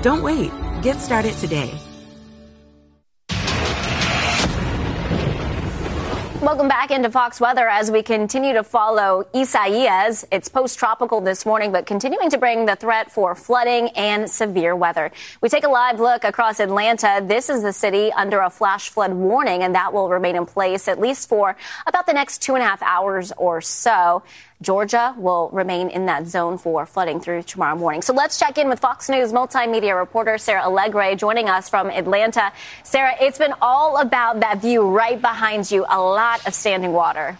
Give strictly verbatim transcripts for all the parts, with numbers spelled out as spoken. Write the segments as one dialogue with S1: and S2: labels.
S1: Don't wait. Get started today.
S2: Welcome back into Fox Weather as we continue to follow Isaias. It's post-tropical this morning, but continuing to bring the threat for flooding and severe weather. We take a live look across Atlanta. This is the city under a flash flood warning, and that will remain in place at least for about the next two and a half hours or so. Georgia will remain in that zone for flooding through tomorrow morning. So let's check in with Fox News multimedia reporter Sarah Allegre joining us from Atlanta. Sarah, it's been all about that view right behind you, a lot of standing water.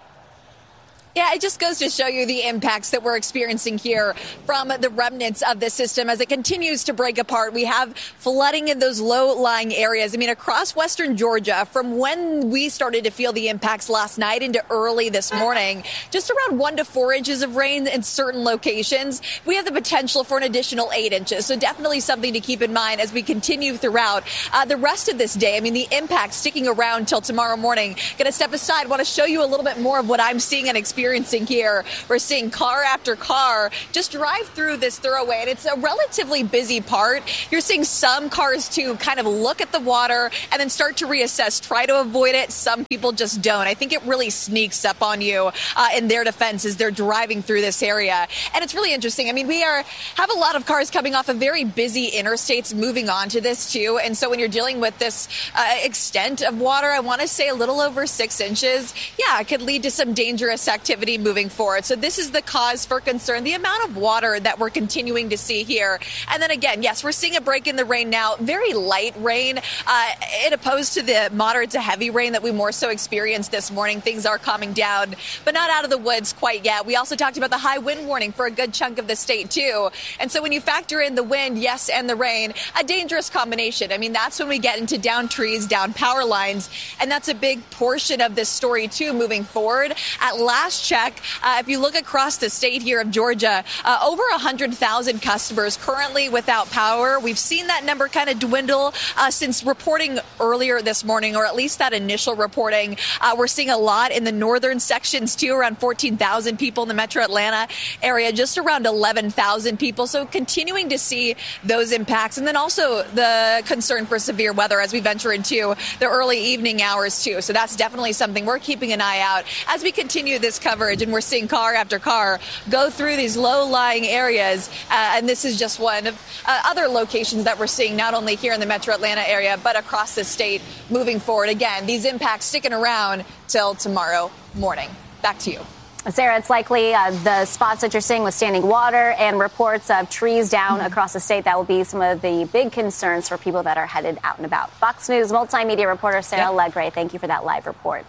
S3: Yeah, it just goes to show you the impacts that we're experiencing here from the remnants of the system as it continues to break apart. We have flooding in those low-lying areas. I mean, across western Georgia, from when we started to feel the impacts last night into early this morning, just around one to four inches of rain in certain locations. We have the potential for an additional eight inches. So definitely something to keep in mind as we continue throughout uh, the rest of this day. I mean, the impact sticking around till tomorrow morning. Going to step aside. Want to show you a little bit more of what I'm seeing and experiencing. Experiencing here. We're seeing car after car just drive through this thoroughway, and it's a relatively busy part. You're seeing some cars too kind of look at the water and then start to reassess, try to avoid it. Some people just don't. I think it really sneaks up on you uh, in their defense as they're driving through this area. And it's really interesting. I mean, we are have a lot of cars coming off of very busy interstates moving on to this too. And so when you're dealing with this uh, extent of water, I want to say a little over six inches. Yeah, it could lead to some dangerous activity moving forward. So this is the cause for concern, the amount of water that we're continuing to see here. And then again, yes, we're seeing a break in the rain now, very light rain, uh, in opposed to the moderate to heavy rain that we more so experienced this morning. Things are calming down, but not out of the woods quite yet. We also talked about the high wind warning for a good chunk of the state too. And so when you factor in the wind, yes, and the rain, a dangerous combination. I mean, that's when we get into down trees, down power lines, and that's a big portion of this story too moving forward. At last check, uh, if you look across the state here of Georgia, uh, over one hundred thousand customers currently without power. We've seen that number kind of dwindle uh, since reporting earlier this morning, or at least that initial reporting. Uh, we're seeing a lot in the northern sections, too, around fourteen thousand people in the metro Atlanta area, just around eleven thousand people. So continuing to see those impacts. And then also the concern for severe weather as we venture into the early evening hours, too. So that's definitely something we're keeping an eye out as we continue this coverage, and we're seeing car after car go through these low-lying areas, uh, and this is just one of uh, other locations that we're seeing not only here in the metro Atlanta area but across the state moving forward. Again, these impacts sticking around till tomorrow morning. Back to you.
S2: Sarah, it's likely uh, the spots that you're seeing with standing water and reports of trees down mm-hmm. across the state. That will be some of the big concerns for people that are headed out and about. Fox News multimedia reporter Sarah yep. Allegre, thank you for that live report.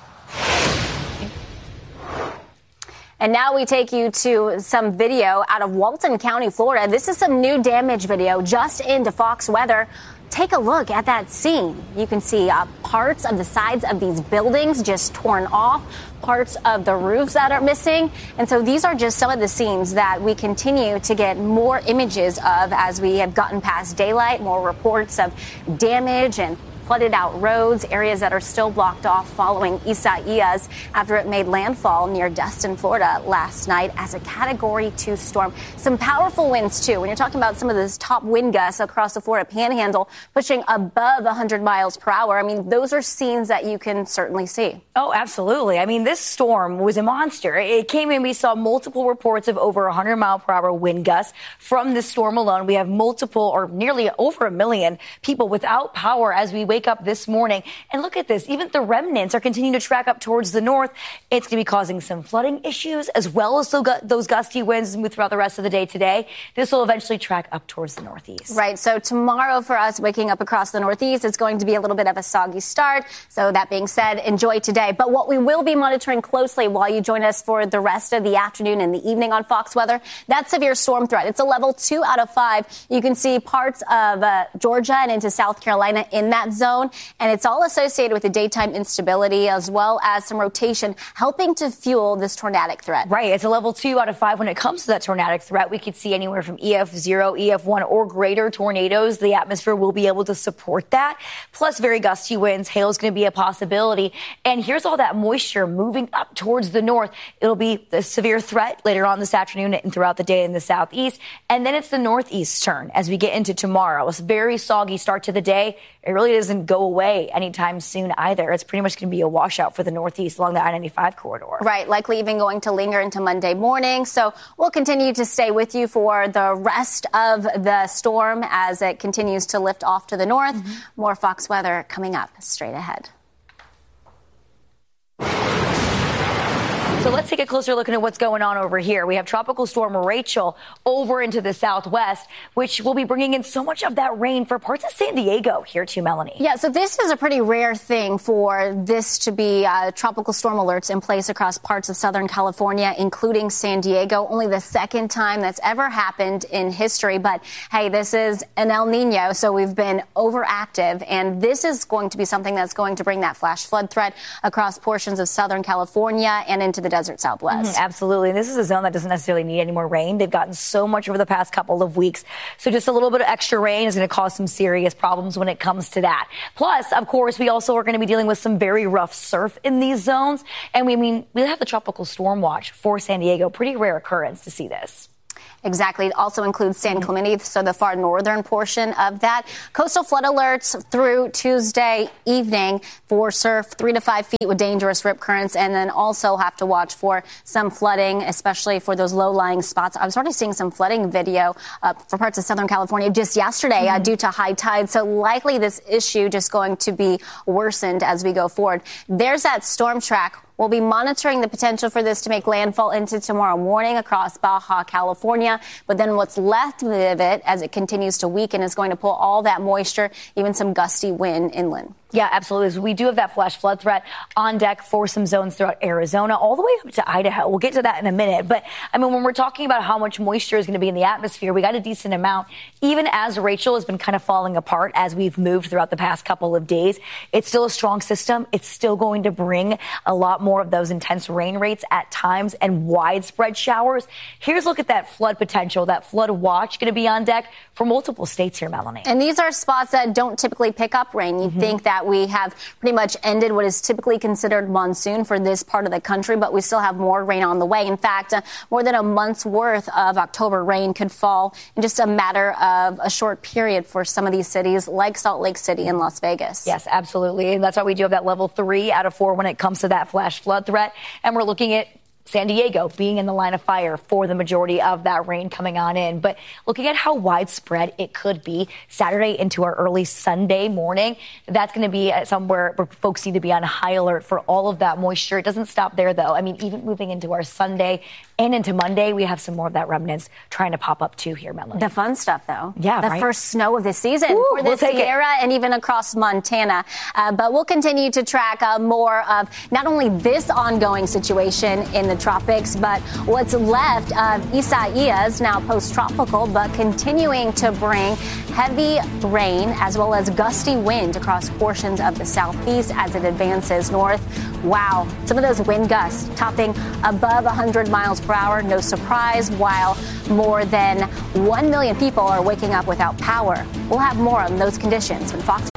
S2: And now we take you to some video out of Walton County, Florida. This is some new damage video just into Fox Weather. Take a look at that scene. You can see uh, parts of the sides of these buildings just torn off, parts of the roofs that are missing. And so these are just some of the scenes that we continue to get more images of as we have gotten past daylight, more reports of damage and flooded out roads, areas that are still blocked off following Isaias after it made landfall near Destin, Florida last night as a Category two storm. Some powerful winds, too. When you're talking about some of those top wind gusts across the Florida Panhandle pushing above one hundred miles per hour, I mean, those are scenes that you can certainly see.
S4: Oh, absolutely. I mean, this storm was a monster. It came in, we saw multiple reports of over one hundred mile per hour wind gusts. From this storm alone, we have multiple or nearly over a million people without power as we wake up this morning. And look at this. Even the remnants are continuing to track up towards the north. It's going to be causing some flooding issues as well as those gusty winds move throughout the rest of the day today. This will eventually track up towards the northeast.
S2: Right. So tomorrow for us waking up across the northeast, it's going to be a little bit of a soggy start. So that being said, enjoy today. But what we will be monitoring closely while you join us for the rest of the afternoon and the evening on Fox Weather, that severe storm threat. It's a level two out of five. You can see parts of uh, Georgia and into South Carolina in that zone. zone, and it's all associated with the daytime instability as well as some rotation helping to fuel this tornadic threat.
S4: Right. It's a level two out of five when it comes to that tornadic threat. We could see anywhere from E F zero, E F one, or greater tornadoes. The atmosphere will be able to support that. Plus very gusty winds. Hail is going to be a possibility. And here's all that moisture moving up towards the north. It'll be the severe threat later on this afternoon and throughout the day in the southeast. And then it's the northeast turn as we get into tomorrow. It's a very soggy start to the day. It really doesn't go away anytime soon either. It's pretty much going to be a washout for the northeast along the I ninety-five corridor.
S2: Right, likely even going to linger into Monday morning. So we'll continue to stay with you for the rest of the storm as it continues to lift off to the north. Mm-hmm. More Fox weather coming up straight ahead.
S4: So let's take a closer look at what's going on over here. We have Tropical Storm Rachel over into the southwest, which will be bringing in so much of that rain for parts of San Diego here too, Melanie.
S2: Yeah, so this is a pretty rare thing for this to be uh, tropical storm alerts in place across parts of Southern California, including San Diego. Only the second time that's ever happened in history. But hey, this is an El Nino, so we've been overactive. And this is going to be something that's going to bring that flash flood threat across portions of Southern California and into the desert Southwest.
S4: Mm-hmm, absolutely. This is a zone that doesn't necessarily need any more rain. They've gotten so much over the past couple of weeks. So just a little bit of extra rain is going to cause some serious problems when it comes to that. Plus, of course, we also are going to be dealing with some very rough surf in these zones. And we I mean, we have the tropical storm watch for San Diego. Pretty rare occurrence to see this.
S2: Exactly. It also includes San Clemente, so the far northern portion of that. Coastal flood alerts through Tuesday evening for surf three to five feet with dangerous rip currents, and then also have to watch for some flooding, especially for those low-lying spots. I was already seeing some flooding video uh, for parts of Southern California just yesterday mm-hmm. uh, due to high tide. So likely this issue just going to be worsened as we go forward. There's that storm track. We'll be monitoring the potential for this to make landfall into tomorrow morning across Baja California. But then what's left of it as it continues to weaken is going to pull all that moisture, even some gusty wind inland.
S4: Yeah, absolutely. So we do have that flash flood threat on deck for some zones throughout Arizona, all the way up to Idaho. We'll get to that in a minute. But, I mean, when we're talking about how much moisture is going to be in the atmosphere, we got a decent amount. Even as Rachel has been kind of falling apart as we've moved throughout the past couple of days, it's still a strong system. It's still going to bring a lot more of those intense rain rates at times and widespread showers. Here's a look at that flood potential, that flood watch going to be on deck for multiple states here, Melanie.
S2: And these are spots that don't typically pick up rain. You'd mm-hmm. think that we have pretty much ended what is typically considered monsoon for this part of the country, but we still have more rain on the way. In fact, uh, more than a month's worth of October rain could fall in just a matter of a short period for some of these cities like Salt Lake City and Las Vegas.
S4: Yes, absolutely. And that's why we do have that level three out of four when it comes to that flash flood threat. And we're looking at San Diego being in the line of fire for the majority of that rain coming on in. But looking at how widespread it could be Saturday into our early Sunday morning, that's going to be somewhere where folks need to be on high alert for all of that moisture. It doesn't stop there, though. I mean, even moving into our Sunday and into Monday, we have some more of that remnants trying to pop up too here, Melanie.
S2: The fun stuff, though.
S4: Yeah,
S2: The
S4: right?
S2: first snow of the season
S4: Ooh,
S2: for the
S4: we'll
S2: Sierra and even across Montana. Uh, but we'll continue to track uh, more of not only this ongoing situation in the tropics, but what's left of Isaias, now post-tropical, but continuing to bring heavy rain as well as gusty wind across portions of the southeast as it advances north. Wow, some of those wind gusts topping above one hundred miles per hour, no surprise, while more than one million people are waking up without power. We'll have more on those conditions when Fox